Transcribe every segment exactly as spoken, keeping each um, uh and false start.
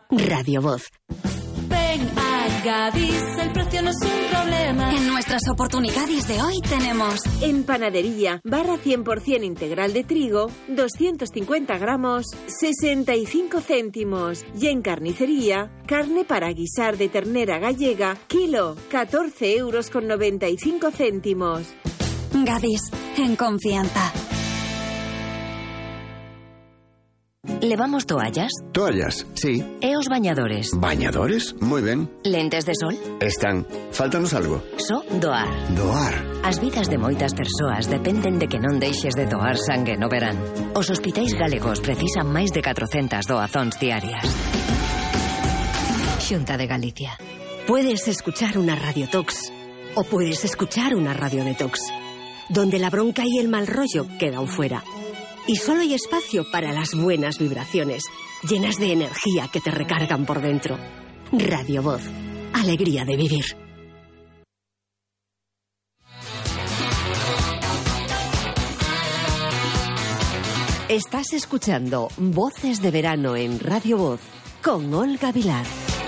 Radio Voz. Ven a Gadis, el precio no es un problema. En nuestras oportunidades de hoy tenemos... En panadería, barra cien por ciento integral de trigo, doscientos cincuenta gramos, sesenta y cinco céntimos. Y en carnicería, carne para guisar de ternera gallega, kilo, catorce euros con noventa y cinco céntimos. Gadis, en confianza. ¿Levamos toallas? Toallas, sí. E os bañadores? ¿Bañadores? Moi ben. Lentes de sol? Están. Fáltanos algo. Só doar. Doar. As vidas de moitas persoas dependen de que non deixes de doar sangue no verán. Os hospitais galegos precisan máis de catrocentas doazóns diarias. Xunta de Galicia. Puedes escuchar una radiotox o puedes escuchar una radiodetox, donde la bronca y el mal rollo quedan fuera. Y solo hay espacio para las buenas vibraciones, llenas de energía que te recargan por dentro. Radio Voz. Alegría de vivir. Estás escuchando Voces de Verano en Radio Voz con Olga Vilar.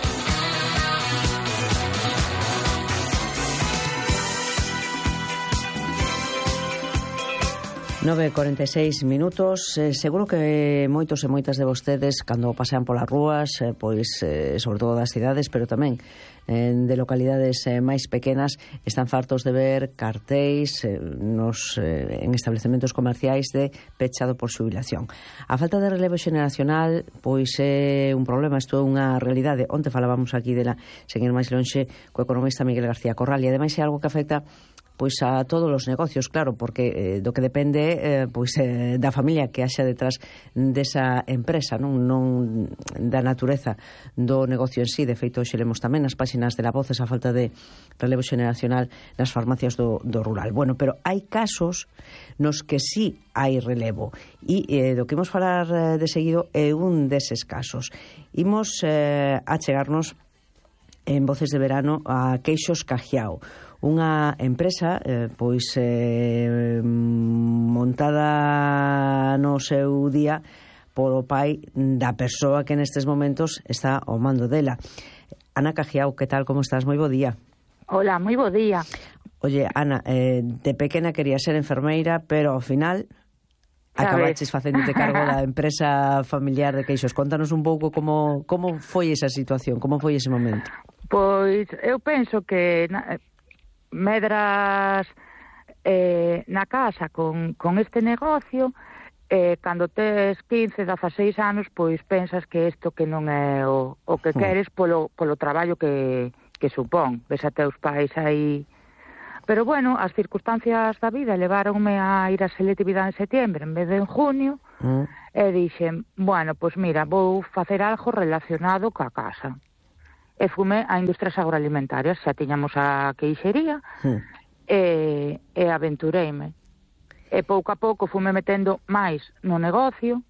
nove e cuarenta e seis minutos. eh, seguro que moitos e moitas de vostedes cando pasean polas rúas, eh, pois eh, sobre todo das cidades, pero tamén eh, de localidades eh, máis pequenas, están fartos de ver cartéis eh, nos, eh, en establecementos comerciais de pechado por xubilación. A falta de relevo xeneracional pois é un problema, isto é unha realidade. Onte falábamos aquí dela, señor máis lonxe, co economista Miguel García Corral, e ademais é algo que afecta pois a todos os negocios, claro, porque eh, do que depende eh, pois eh, da familia que haxa detrás desa empresa, non non da natureza do negocio en sí. De feito, hoxe lemos tamén nas páxinas de La Voz esa falta de relevo xeneracional nas farmacias do, do rural. Bueno, pero hai casos nos que sí hai relevo, e eh, do que imos falar eh, de seguido é un deses casos. Imos eh, a chegarnos en Voces de Verano a Queixos Cajiao, unha empresa eh, pois eh, montada no seu día polo pai da persoa que nestes momentos está ao mando dela. Ana Cajiao, que tal, como estás? Moi bo día. Hola, moi bo día. Oye, Ana, eh, de pequena quería ser enfermeira, pero ao final acabaches facéndote cargo da empresa familiar de Queixos. Contanos un pouco como, como foi esa situación, como foi ese momento. Pois eu penso que na, medras eh, na casa con, con este negocio, eh, cando tes quince, dezaseis anos, pois pensas que isto que non é o, o que queres polo, polo traballo que, que supón. Ves a teus pais aí. Pero bueno, as circunstancias da vida leváronme a ir a selectividade en setembro en vez de en junio, mm. e dixen, bueno, pois mira, vou facer algo relacionado coa casa. E fume a industrias agroalimentarias, xa tiñamos a queixería, mm. e, e aventureime. E pouco a pouco fume metendo máis no negocio,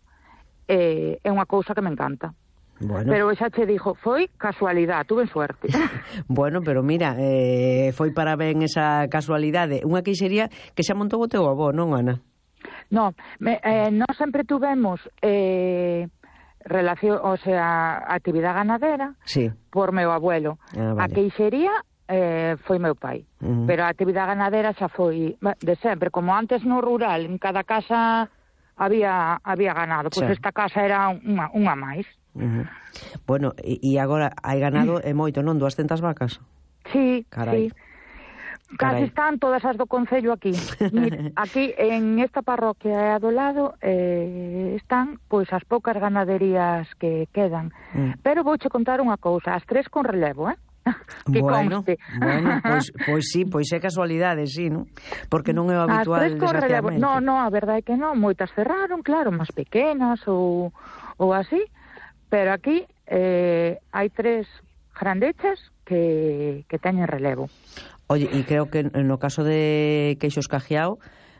e é unha cousa que me encanta. Bueno. Pero xa che dixo, foi casualidade, tuve suerte. Bueno, pero mira, eh, foi para ben esa casualidade. Unha queixería que xa montou o teu avó, non, Ana? Non, me, eh, non sempre tuvemos... Eh, relación, o sea, actividade ganadera, sí, por meu abuelo. Ah, vale. A queixería eh, foi meu pai, uh-huh. pero a actividade ganadera xa foi de sempre, como antes no rural, en cada casa había había ganado, pois pues sí. Esta casa era unha, unha máis. Uh-huh. Bueno, e, e agora hai ganado é moito, non? duascentas vacas? Sí, carai. Sí. Casi están todas as do concello aquí. Mira, aquí en esta parroquia do lado eh, están pois as poucas ganaderías que quedan. Mm. Pero vouche contar unha cousa, as tres con relevo, eh? Que bueno, conste. bueno, pois, pois sí, pois é casualidade, sí, non? Porque non é o habitual, as tres con relevo. No, no, a verdade é que non, moitas cerraron, claro, máis pequenas ou, ou así, pero aquí eh, hai tres grandechas que, que teñen relevo. Oye, e creo que no caso de Queixos Cajiao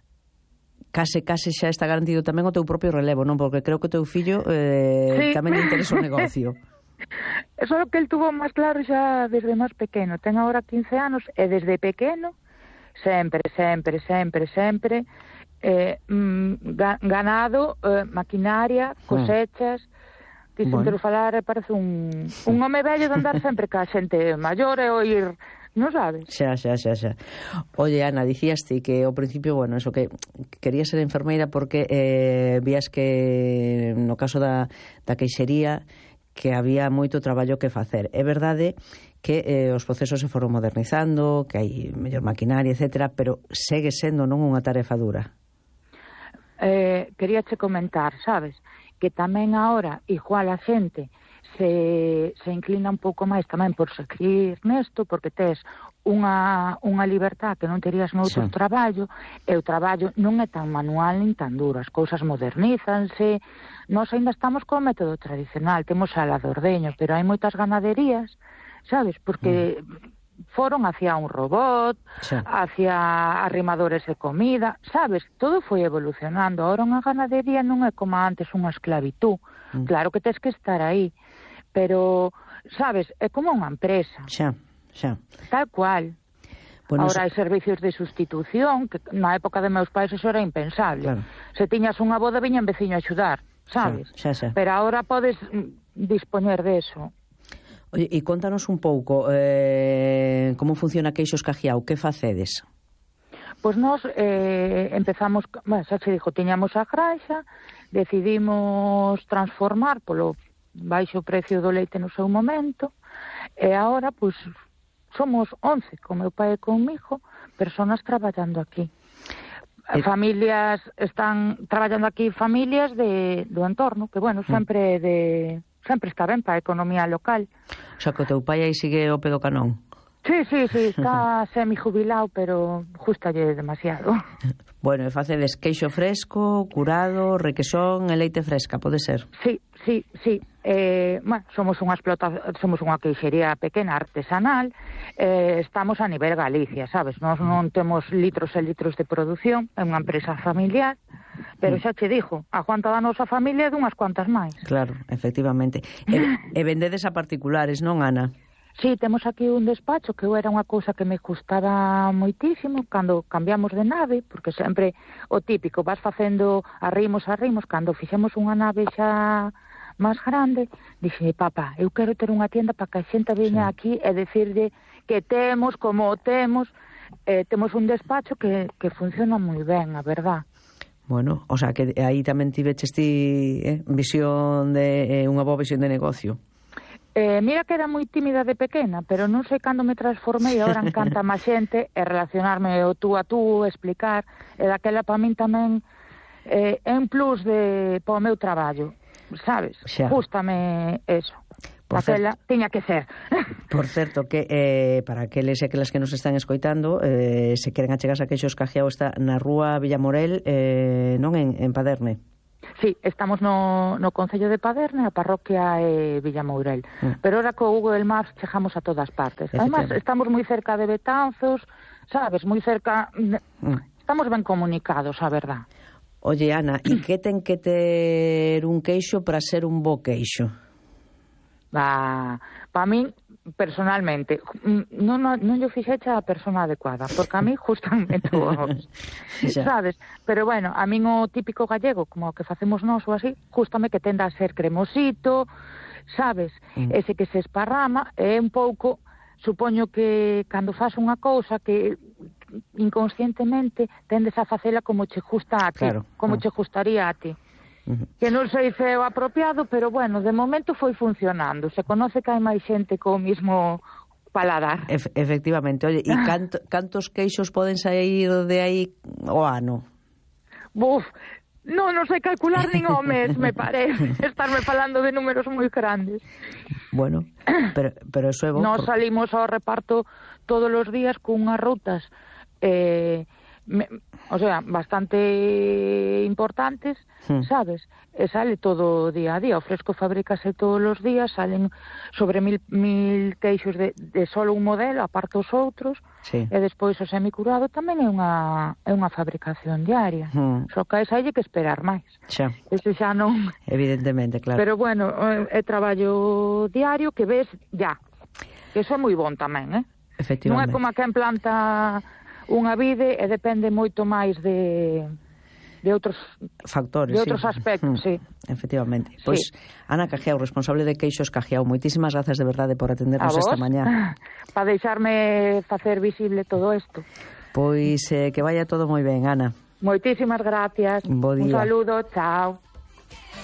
case case xa está garantido tamén o teu propio relevo, non? Porque creo que o teu fillo eh, sí. tamén lle interesa o negocio. Eso é o que el tuvo máis claro xa desde máis pequeno. Ten agora quince anos e desde pequeno sempre, sempre, sempre, sempre eh, mm, ganado, eh, maquinaria, cosechas, Ti Bueno. bueno. falar e parece un, un home vello de andar sempre ca xente maior e oír, non sabes? Xa, xa, xa, xa. Oye, Ana, dicías ti que ao principio, bueno, eso que querías ser enfermeira porque eh, vías que no caso da, da queixería que había moito traballo que facer. É verdade que eh, os procesos se foron modernizando, que hai mellor maquinaria, etcétera, pero segue sendo non unha tarefa dura. Eh, queríache comentar, sabes, que tamén agora igual a xente se, se inclina un pouco máis tamén por seguir nesto, porque tes unha, unha libertad que non terías noutro Sí. traballo, e o traballo non é tan manual nin tan duro, as cousas modernízanse. Nós ainda estamos co método tradicional, temos a la de ordeño, pero hai moitas ganaderías, sabes, porque mm. foron hacia un robot, Sí. hacia arrimadores de comida, sabes, todo foi evolucionando. Ahora unha ganadería non é como antes unha esclavitú. Mm. Claro que tes que estar aí, pero, sabes, é como unha empresa, Xa, xa. tal cual. Bueno, Ahora hai servicios de sustitución, que na época de meus pais eso era impensable. Claro. Se tiñas unha boda, viña un veciño a axudar, sabes? Xa, xa, xa. Pero ahora podes mm, dispoñer de eso. Oye, e contanos un pouco eh, como funciona Queixos Cajiao, que facedes? Pois nós eh, empezamos, bueno, xa che dixo, tiñamos a granxa, decidimos transformar polo baixo precio do leite no seu momento, e agora, pois, somos once, con meu pai e comigo, personas traballando aquí. E... Familias, están traballando aquí familias de, do entorno, que, bueno, sempre de... sempre está ben para a economía local. O sea, que o teu pai aí sigue o pedo canón. Sí, sí, sí, está semi-jubilado, pero justalle demasiado. Bueno, e facedes queixo fresco, curado, requesón e leite fresca, pode ser? Sí, sí, sí. Eh, bueno, somos unha explota, somos unha queixería pequena, artesanal, eh, estamos a nivel Galicia, sabes? Nós non temos litros e litros de produción, é unha empresa familiar, pero xa che dixo, a cuanta da nosa familia é dunhas cuantas máis. Claro, efectivamente. E, e vendedes a particulares, non, Ana? Sí, temos aquí un despacho que era unha cousa que me gustaba moitísimo cando cambiamos de nave, porque sempre o típico, vas facendo arrimos, arrimos, cando fixemos unha nave xa máis grande, dixe, papá, eu quero ter unha tienda para que a xente veña sí. aquí e decirlle que temos, como o temos, eh, temos un despacho que, que funciona moi ben, a verdad. Bueno, o sea, que aí tamén tiveches ti eh, visión de, eh, unha boa visión de negocio. Eh, mira que era moi tímida de pequena, pero non sei cando me transformei, agora encanta máis xente e relacionarme o tú a tú, explicar, e daquela para min tamén eh, é un plus de para o meu traballo, sabes? Xa. Gústame eso. Por Daquela tiña que ser. Por certo, que eh, para aqueles e aquelas que nos están escoitando, eh, se queren achegarse a Queixos Cajiao, está na rúa Villamorel, eh, non en, en Paderne. Sí, estamos no, no Concello de Paderne, a parroquia é Villamourel. Mm. Pero ahora co Google Maps chegamos a todas partes. Además, estamos moi cerca de Betanzos, sabes, moi cerca... Mm. Estamos ben comunicados, a verdad. Oye, Ana, e que ten que ter un queixo para ser un bo queixo? Va, para min, personalmente, non, non, non yo fixecha a persona adecuada, porque a mí gustan todos, sabes? Pero bueno, a min o típico gallego, como o que facemos nós ou así, gustame que tenda a ser cremosito, sabes? Mm. Ese que se esparrama, é un pouco, supoño que cando faz unha cousa que inconscientemente tendes a facela como che gusta a ti, claro. como ah. che gustaría a ti. Que non sei se é o apropiado, pero bueno, de momento foi funcionando. Se conoce que hai máis xente co mismo paladar. Ef efectivamente. Oye, e canto, cantos queixos poden sair de aí o ano? Buf, non, non sei calcular nin o mes, me parece. Estarme falando de números moi grandes. Bueno, pero, pero eso é bo. Nos por... salimos ao reparto todos os días con unhas rutas eh, me, o sea, bastante importantes, hmm. sabes? E sale todo día a día, o fresco fabrícase todos os días, salen sobre mil, mil queixos de, de solo un modelo, aparte os outros, sí. E despois o semicurado tamén é unha, é unha fabricación diaria, hmm. só que hai que esperar máis. Xa. Ese xa non... Evidentemente, claro. Pero bueno, é traballo diario que ves ya, que eso é moi bon tamén, eh? Efectivamente. Non é como a quen planta unha vide e depende moito máis de de outros factores, de outros sí. aspectos, mm, sí. Efectivamente. Sí. Pois, Ana Cajiao, responsable de Queixos Cajiao, moitísimas grazas de verdade por atendernos esta mañá. Para deixarme facer visible todo isto. Pois eh, que vaya todo moi ben, Ana. Moitísimas gracias. Bo día. Un saludo, chao.